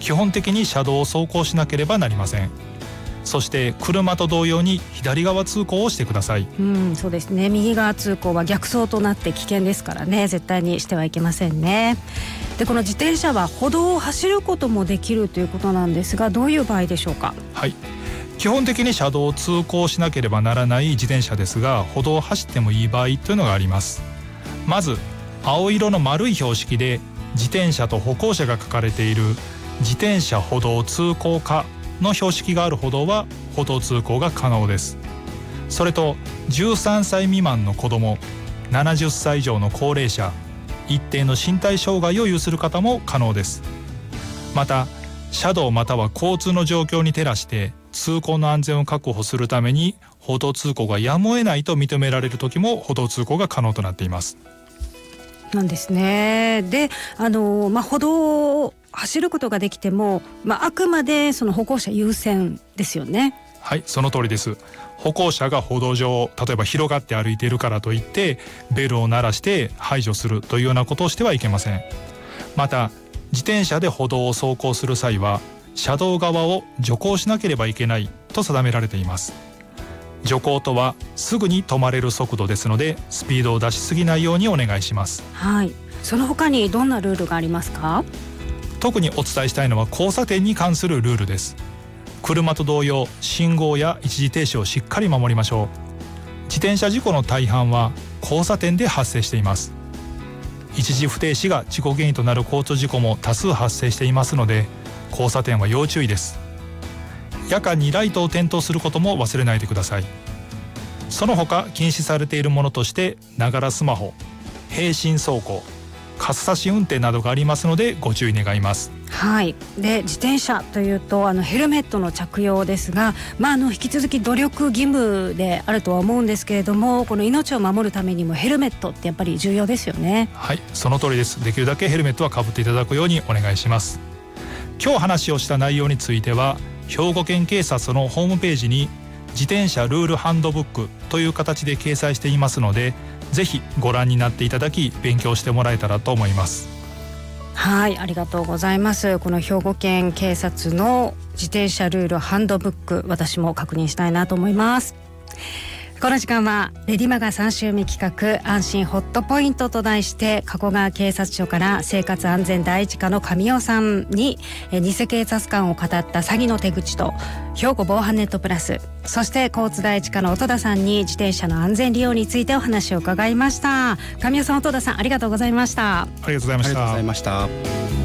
基本的に車道を走行しなければなりません。そして車と同様に左側通行をしてください。 そうですね。右側通行は逆走となって危険ですからね、絶対にしてはいけませんね。で、この自転車は歩道を走ることもできるということなんですが、どういう場合でしょうか？ はい、基本的に車道を通行しなければならない自転車ですが、歩道を走ってもいい場合というのがあります。まず青色の丸い標識で自転車と歩行者が書かれている自転車歩道通行可の標識がある歩道は歩道通行が可能です。それと13歳未満の子ども、70歳以上の高齢者、一定の身体障害を有する方も可能です。また車道または交通の状況に照らして通行の安全を確保するために歩道通行がやむを得ないと認められる時も歩道通行が可能となっています。 なんですね。で、歩道を走ることができても、あくまでその歩行者優先ですよね。 はい、その通りです。歩行者が歩道上、例えば広がって歩いているからといってベルを鳴らして排除するというようなことをしてはいけません。また自転車で歩道を走行する際は車道側を徐行しなければいけないと定められています。徐行とはすぐに止まれる速度ですので、スピードを出しすぎないようにお願いします。 はい、その他にどんなルールがありますか？ 特にお伝えしたいのは交差点に関するルールです。車と同様、信号や一時停止をしっかり守りましょう。自転車事故の大半は交差点で発生しています。一時不停止が事故原因となる交通事故も多数発生していますので、交差点は要注意です。夜間にライトを点灯することも忘れないでください。その他禁止されているものとしてながらスマホ、平心走行、傘差し運転などがありますのでご注意願います。 はい。で、自転車というとヘルメットの着用ですが、引き続き努力義務であるとは思うんですけれども、この命を守るためにもヘルメットってやっぱり重要ですよね。 はい、その通りです。できるだけヘルメットはかぶっていただくようにお願いします。今日話をした内容については兵庫県警察のホームページに自転車ルールハンドブックという形で掲載していますので、ぜひご覧になっていただき勉強してもらえたらと思います。 はい、ありがとうございます。この兵庫県警察の自転車ルールハンドブック、私も確認したいなと思います。この時間はレディマガ3週目企画、安心ホットポイントと題して、加古川警察署から生活安全第一課の神尾さんに偽警察官を語った詐欺の手口と、兵庫防犯ネットプラス、そして交通第一課の音田さんに自転車の安全利用についてお話を伺いました。神尾さん、音田さん、ありがとうございました。 ありがとうございました。 ありがとうございました。